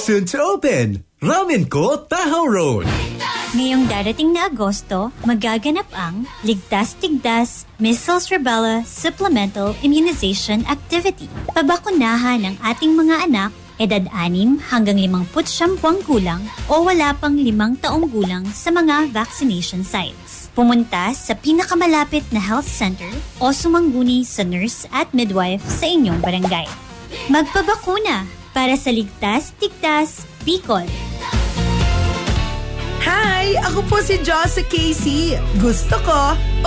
Soon to open, Ramen Ko Tahoe Road. Ngayong darating na Agosto, magaganap ang Ligtas Tigdas Measles Rubella Supplemental Immunization Activity. Pabakunahan ng ating mga anak, edad 6 hanggang 59 buwang gulang o wala pang 5 taong gulang sa mga vaccination sites. Pumunta sa pinakamalapit na health center o sumangguni sa nurse at midwife sa inyong barangay. Magpabakuna para sa Ligtas Tigdas, Bicol. Hi! Ako po si Joss sa KC. Gusto ko,